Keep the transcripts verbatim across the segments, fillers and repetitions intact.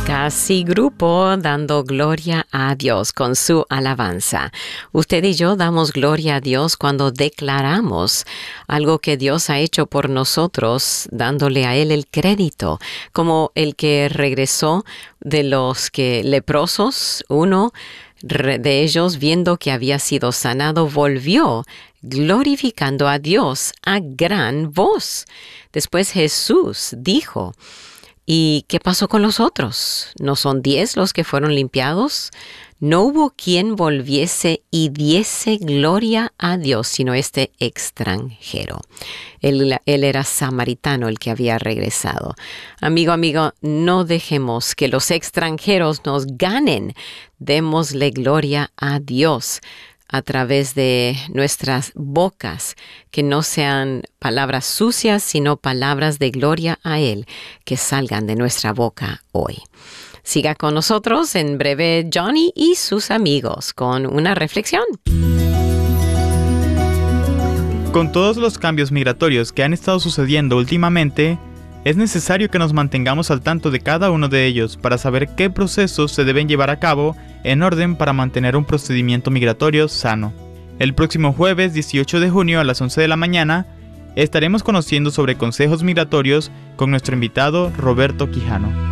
Casi grupo dando gloria a Dios con su alabanza. Usted y yo damos gloria a Dios cuando declaramos algo que Dios ha hecho por nosotros, dándole a Él el crédito, como el que regresó de los que leprosos, uno de ellos, viendo que había sido sanado, volvió glorificando a Dios a gran voz. Después Jesús dijo: ¿y qué pasó con los otros? ¿No son diez los que fueron limpiados? No hubo quien volviese y diese gloria a Dios, sino este extranjero. Él, él era samaritano, el que había regresado. Amigo, amigo, no dejemos que los extranjeros nos ganen. Démosle gloria a Dios a través de nuestras bocas, que no sean palabras sucias, sino palabras de gloria a Él, que salgan de nuestra boca hoy. Siga con nosotros en breve Johnny y sus amigos con una reflexión. Con todos los cambios migratorios que han estado sucediendo últimamente, es necesario que nos mantengamos al tanto de cada uno de ellos para saber qué procesos se deben llevar a cabo en orden para mantener un procedimiento migratorio sano. El próximo jueves dieciocho de junio a las once de la mañana estaremos conociendo sobre consejos migratorios con nuestro invitado Roberto Quijano.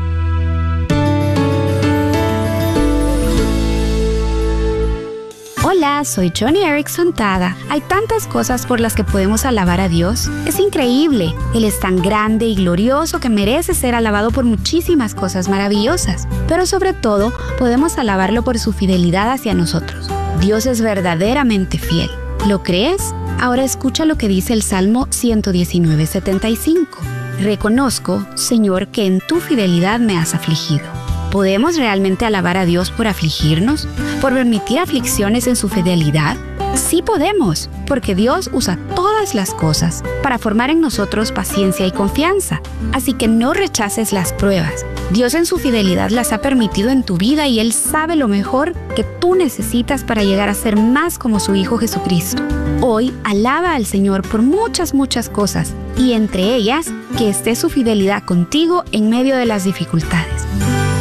Hola, soy Johnny Erickson Tada. Hay tantas cosas por las que podemos alabar a Dios. Es increíble. Él es tan grande y glorioso que merece ser alabado por muchísimas cosas maravillosas. Pero sobre todo, podemos alabarlo por su fidelidad hacia nosotros. Dios es verdaderamente fiel. ¿Lo crees? Ahora escucha lo que dice el Salmo ciento diecinueve, setenta y cinco. Reconozco, Señor, que en tu fidelidad me has afligido. ¿Podemos realmente alabar a Dios por afligirnos? ¿Por permitir aflicciones en su fidelidad? Sí podemos, porque Dios usa todas las cosas para formar en nosotros paciencia y confianza. Así que no rechaces las pruebas. Dios en su fidelidad las ha permitido en tu vida y Él sabe lo mejor que tú necesitas para llegar a ser más como su Hijo Jesucristo. Hoy alaba al Señor por muchas, muchas cosas, y entre ellas, que esté su fidelidad contigo en medio de las dificultades.